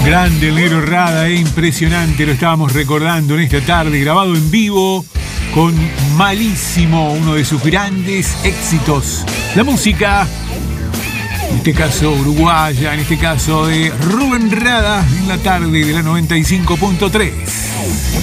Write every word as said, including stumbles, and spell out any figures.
Grande el Negro Rada, eh, impresionante, lo estábamos recordando en esta tarde, grabado en vivo con Malísimo, uno de sus grandes éxitos. La música, en este caso uruguaya, en este caso de Rubén Rada, en la tarde de la noventa y cinco punto tres.